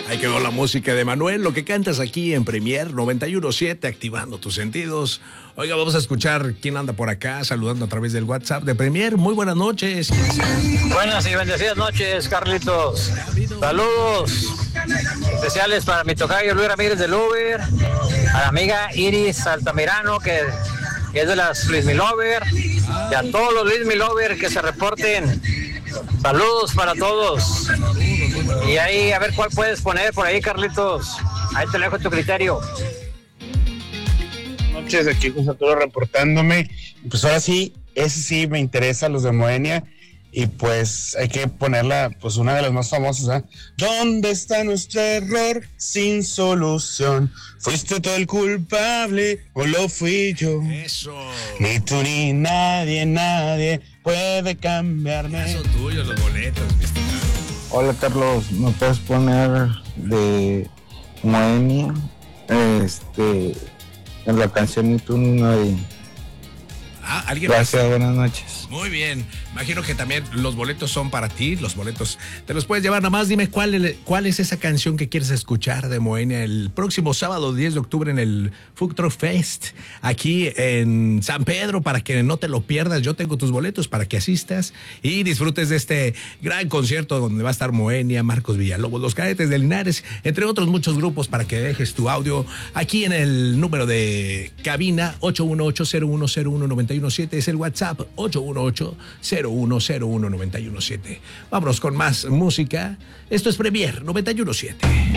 Ahí quedó la música de Manuel, lo que cantas aquí en Premier 91.7, activando tus sentidos. Oiga, vamos a escuchar quién anda por acá, saludando a través del WhatsApp de Premier. Muy buenas noches. Buenas y bendecidas noches, Carlitos. Saludos especiales para mi tocayo Luis Ramírez del Uber, a la amiga Iris Altamirano, que es de las Luis Milover, y a todos los Luis Milover que se reporten. Saludos para todos. Y ahí, a ver cuál puedes poner por ahí, Carlitos. Ahí te lo dejo a tu criterio. Buenas noches, aquí José Arturo reportándome. Pues ahora sí, ese sí me interesa, los de Moenia. Y pues hay que ponerla, pues una de las más famosas, ¿eh? ¿Dónde está nuestro error sin solución? ¿Fuiste tú el culpable o lo fui yo? Eso. Ni tú ni nadie puede cambiarme. Son tuyos los boletos, mi estimado. Hola Carlos, ¿me puedes poner de Moenia? En la canción Ni tú ni nadie. ¿Alguien Gracias, más? buenas noches. Muy bien, imagino que también los boletos son para ti, los boletos te los puedes llevar. Nada más dime cuál es esa canción que quieres escuchar de Moenia el próximo sábado 10 de octubre en el Food Truck Fest, aquí en San Pedro, para que no te lo pierdas. Yo tengo tus boletos para que asistas y disfrutes de este gran concierto donde va a estar Moenia, Marcos Villalobos, Los Cadetes de Linares, entre otros muchos grupos, para que dejes tu audio aquí en el número de cabina 818-0101-917, es el WhatsApp 818-0101-917. Vámonos con más música. Esto es Premier 91.7.